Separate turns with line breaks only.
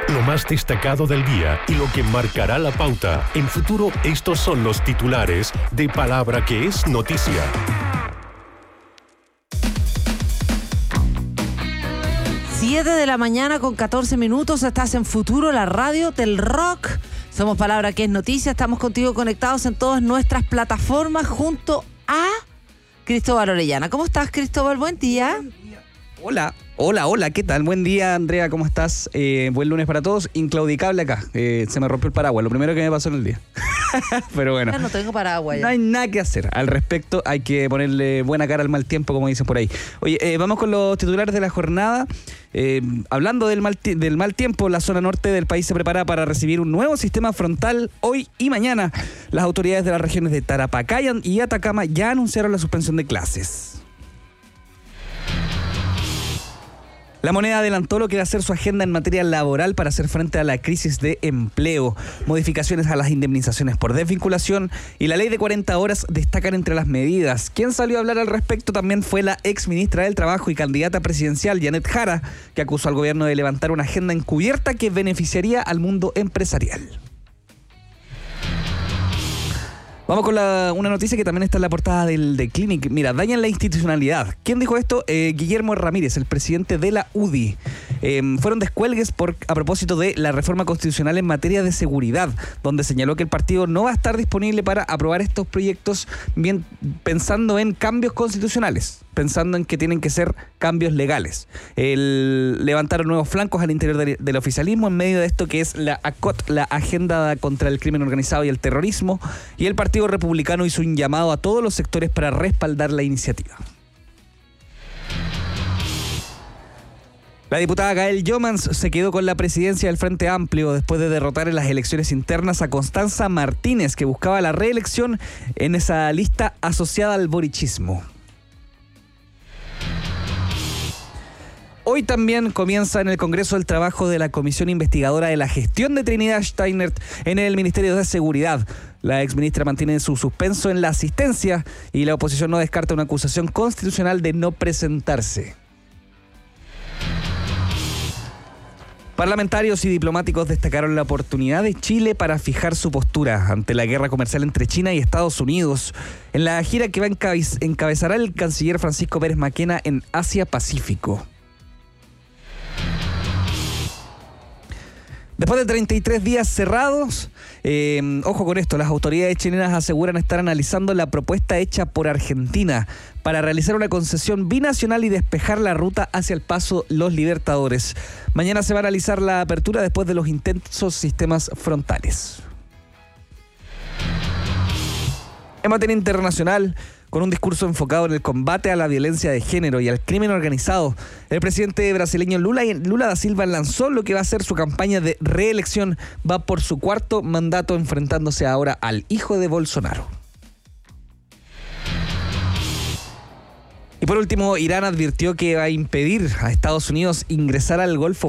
Lo más destacado del día y lo que marcará la pauta. En Futuro, estos son los titulares de Palabra que es noticia.
7 de la mañana con 14 minutos. Estás en Futuro, la radio del rock. Somos Palabra que es noticia. Estamos contigo conectados en todas nuestras plataformas junto a Cristóbal Orellana. ¿Cómo estás, Cristóbal? Buen día.
Hola, ¿qué tal? Buen día, Andrea, ¿cómo estás? Buen lunes para todos, inclaudicable acá. Se me rompió el paraguas, lo primero que me pasó en el día. Pero bueno.
No tengo paraguas.
No hay nada que hacer al respecto, hay que ponerle buena cara al mal tiempo, como dicen por ahí. Oye, vamos con los titulares de la jornada. Hablando del mal tiempo, la zona norte del país se prepara para recibir un nuevo sistema frontal hoy y mañana. Las autoridades de las regiones de Tarapacá y Atacama ya anunciaron la suspensión de clases. La Moneda adelantó lo que va a ser su agenda en materia laboral para hacer frente a la crisis de empleo. Modificaciones a las indemnizaciones por desvinculación y la ley de 40 horas destacan entre las medidas. Quien salió a hablar al respecto también fue la exministra del Trabajo y candidata presidencial, Janet Jara, que acusó al gobierno de levantar una agenda encubierta que beneficiaría al mundo empresarial. Vamos con una noticia que también está en la portada del Clinic. Mira, dañan la institucionalidad. ¿Quién dijo esto? Guillermo Ramírez, el presidente de la UDI. Fueron descuelgues a propósito de la reforma constitucional en materia de seguridad, donde señaló que el partido no va a estar disponible para aprobar estos proyectos bien pensando en cambios constitucionales, pensando en que tienen que ser cambios legales. Levantaron nuevos flancos al interior del oficialismo en medio de esto que es la ACOT, la Agenda contra el Crimen Organizado y el Terrorismo, y el Partido Republicano hizo un llamado a todos los sectores para respaldar la iniciativa. La diputada Gael Jomans se quedó con la presidencia del Frente Amplio después de derrotar en las elecciones internas a Constanza Martínez, que buscaba la reelección en esa lista asociada al borichismo. Hoy también comienza en el Congreso el trabajo de la Comisión Investigadora de la Gestión de Trinidad Steinert en el Ministerio de Seguridad. La exministra mantiene su suspenso en la asistencia y la oposición no descarta una acusación constitucional de no presentarse. Parlamentarios y diplomáticos destacaron la oportunidad de Chile para fijar su postura ante la guerra comercial entre China y Estados Unidos en la gira que va a encabezará el canciller Francisco Pérez Maquena en Asia-Pacífico. Después de 33 días cerrados, ojo con esto, las autoridades chilenas aseguran estar analizando la propuesta hecha por Argentina para realizar una concesión binacional y despejar la ruta hacia el Paso Los Libertadores. Mañana se va a analizar la apertura después de los intensos sistemas frontales. En materia internacional, con un discurso enfocado en el combate a la violencia de género y al crimen organizado, el presidente brasileño Lula da Silva lanzó lo que va a ser su campaña de reelección. Va por su cuarto mandato enfrentándose ahora al hijo de Bolsonaro. Y por último, Irán advirtió que va a impedir a Estados Unidos ingresar al Golfo